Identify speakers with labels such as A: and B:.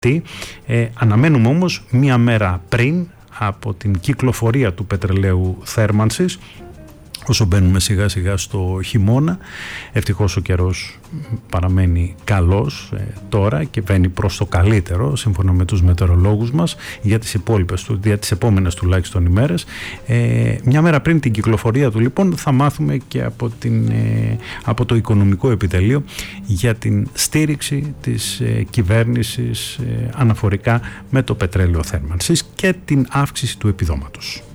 A: Αναμένουμε όμως μία μέρα πριν από την κυκλοφορία του πετρελαίου θέρμανσης, όσο μπαίνουμε σιγά σιγά στο χειμώνα. Ευτυχώς ο καιρός παραμένει καλός τώρα και βαίνει προς το καλύτερο σύμφωνα με τους μετεωρολόγους μας για τις επόμενες τουλάχιστον ημέρες. Μια μέρα πριν την κυκλοφορία του λοιπόν θα μάθουμε και από το Οικονομικό Επιτελείο για την στήριξη της κυβέρνησης αναφορικά με το πετρέλαιο θέρμανσης και την αύξηση του επιδόματος.